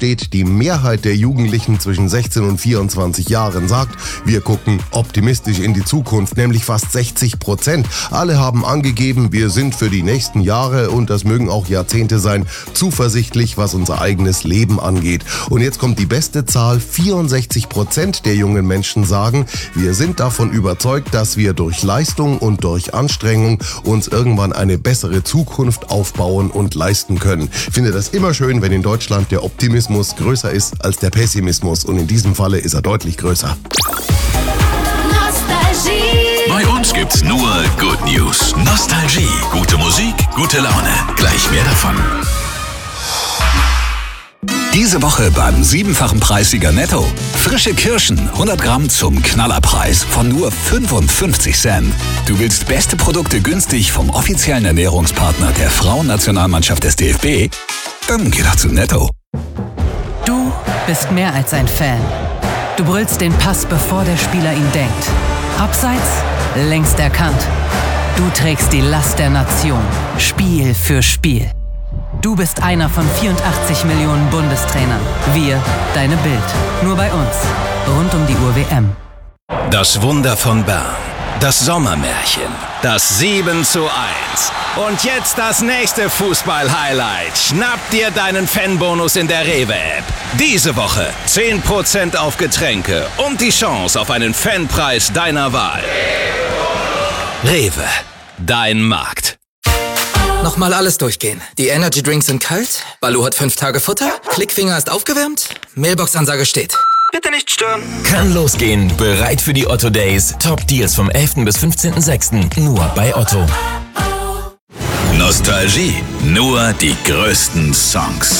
steht, die Mehrheit der Jugendlichen zwischen 16 und 24 Jahren sagt, wir gucken optimistisch in die Zukunft, nämlich fast 60%. Alle haben angegeben, wir sind für die nächsten Jahre und das mögen auch Jahrzehnte sein, zuversichtlich, was unser eigenes Leben angeht. Und jetzt kommt die beste Zahl, 64% der jungen Menschen sagen, wir sind davon überzeugt, dass wir durch Leistung und durch Anstrengung uns irgendwann eine bessere Zukunft aufbauen und leisten können. Ich finde das immer schön, wenn in Deutschland der Optimismus größer ist als der Pessimismus und in diesem Falle ist er deutlich größer. Bei uns gibt's nur Good News. Nostalgie, gute Musik, gute Laune. Gleich mehr davon. Diese Woche beim 7-fachen Preissieger Netto. Frische Kirschen, 100 Gramm zum Knallerpreis von nur 55 Cent. Du willst beste Produkte günstig vom offiziellen Ernährungspartner der Frauennationalmannschaft des DFB? Dann geh doch zu Netto. Du bist mehr als ein Fan. Du brüllst den Pass, bevor der Spieler ihn denkt. Abseits, längst erkannt. Du trägst die Last der Nation, Spiel für Spiel. Du bist einer von 84 Millionen Bundestrainern. Wir, deine Bild. Nur bei uns. Rund um die Uhr WM. Das Wunder von Bern. Das Sommermärchen. Das 7:1. Und jetzt das nächste Fußball-Highlight. Schnapp dir deinen Fanbonus in der Rewe-App. Diese Woche 10% auf Getränke und die Chance auf einen Fanpreis deiner Wahl. Rewe. Dein Markt. Nochmal alles durchgehen. Die Energy Drinks sind kalt, Baloo hat 5 Tage Futter, Klickfinger ist aufgewärmt, Mailbox-Ansage steht. Bitte nicht stören. Kann losgehen. Bereit für die Otto Days. Top Deals vom 11. bis 15.06. Nur bei Otto. Nostalgie, nur die größten Songs.